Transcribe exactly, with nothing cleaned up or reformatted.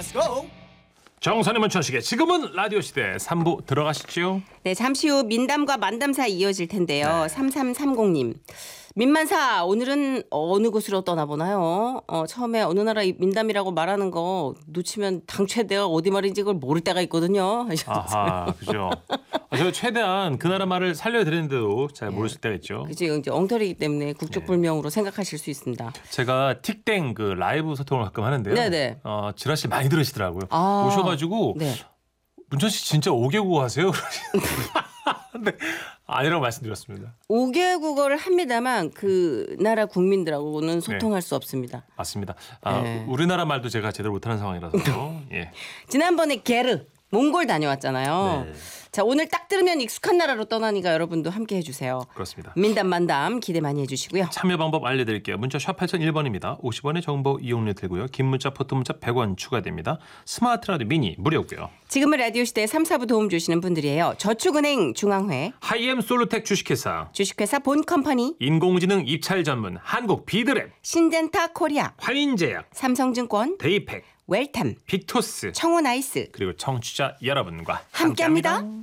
Let's go. 정선의 문천식의 지금은 라디오 시대 삼 부 들어가시죠. 네, 잠시 후 민담과 만담사 이어질 텐데요. 네. 삼삼삼공 님. 민만사 오늘은 어느 곳으로 떠나보나요? 어, 처음에 어느 나라 민담이라고 말하는 거 놓치면 당 최대가 어디 말인지 그걸 모를 때가 있거든요. 아하, 그죠. 아, 제가 최대한 그 나라 말을 살려드리는데도 잘 모르실 때가 있죠. 그죠, 이제 엉터리이기 때문에 국적불명으로 생각하실 수 있습니다. 제가 틱땡 그 라이브 소통을 가끔 하는데요. 네네. 어, 지라 씨 많이 들으시더라고요. 아, 오셔가지고 네. 문천 씨 진짜 오 개국어 하세요? 근데 아니라고 말씀드렸습니다. 오 개국어를 합니다만 그 나라 국민들하고는 소통할 수 없습니다. 맞습니다. 아, 네. 우리나라 말도 제가 제대로 못하는 상황이라서. 예. 지난번에 게르 몽골 다녀왔잖아요. 네. 자, 오늘 딱 들으면 익숙한 나라로 떠나니까 여러분도 함께 해주세요. 그렇습니다. 민담 만담 기대 많이 해주시고요. 참여 방법 알려드릴게요. 문자 샵 팔공공일 번입니다. 오십 원의 정보 이용료 들고요. 긴 문자 포토 문자 백 원 추가됩니다. 스마트 라디오 미니 무료고요. 지금은 라디오 시대 삼, 사 부 도움 주시는 분들이에요. 저축은행 중앙회, 하이엠 솔루텍 주식회사, 주식회사 본컴퍼니, 인공지능 입찰 전문 한국 비드랩, 신덴타 코리아, 화인제약, 삼성증권, 데이팩, 웰탐, 빅토스, 청호나이스 그리고 청취자 여러분과 함께합니다.